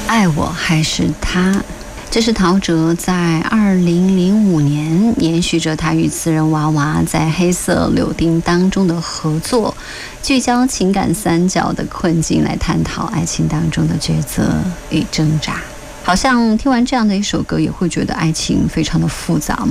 爱我还是他。这是陶喆在2005年延续着他与词人娃娃在黑色柳丁当中的合作，聚焦情感三角的困境，来探讨爱情当中的抉择与挣扎。好像听完这样的一首歌，也会觉得爱情非常的复杂。